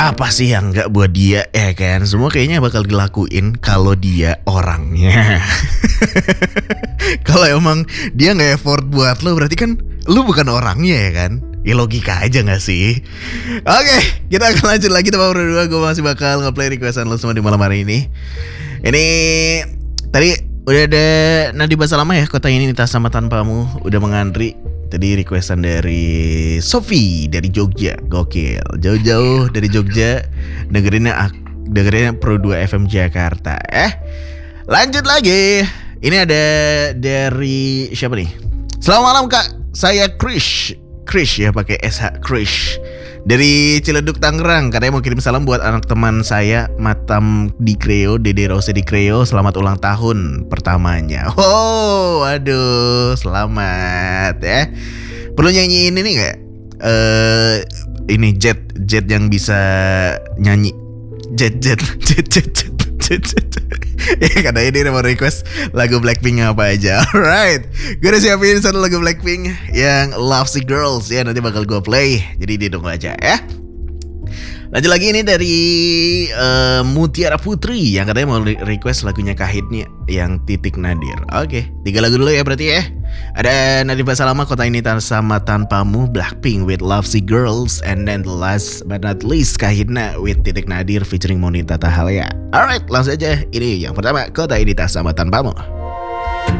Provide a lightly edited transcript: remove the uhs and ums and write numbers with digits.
Apa sih yang nggak buat dia, ya kan? Semua kayaknya bakal dilakuin kalau dia orangnya. Kalau emang dia nggak effort buat lo, berarti kan lo bukan orangnya, ya kan? Ya logika aja gak sih? Oke, kita akan lanjut lagi teman berdua. Gue masih bakal nge-play requestan lo semua di malam hari ini. Ini tadi udah ada Nadi Basalama ya, Kota Ini Nita Sama Tanpamu udah mengantri. Tadi requestan dari Sofi dari Jogja. Gokil, jauh-jauh dari Jogja dengerinnya Pro 2 FM Jakarta. Lanjut lagi. Ini ada dari siapa nih? Selamat malam Kak, saya Krish ya, pakai SH Krish dari Ciledug Tangerang. Katanya mau kirim salam buat anak teman saya Matam di Kreo, Dede Rose di Kreo. Selamat ulang tahun pertamanya. Oh, aduh, selamat ya. Perlu nyanyiin ini nggak? Ini Jet yang bisa nyanyi. Jet. Ya karena ini mau request lagu Blackpink apa aja. Alright, gue udah siapin satu lagu Blackpink yang Lovesick Girls ya, nanti bakal gue play. Jadi ditunggu aja ya. Lanjut lagi ini dari Mutiara Putri yang katanya mau request lagunya Kahitnya yang Titik Nadir. Oke, 3 lagu dulu ya berarti ya. Ada Nadi Basalama, Kota Ini Sama Tanpamu, Blackpink with Lovesick Girls, and then the last but not least Kahitna with Titik Nadir featuring Monita Tahalia. Alright, langsung aja. Ini yang pertama, Kota Ini Sama Tanpamu.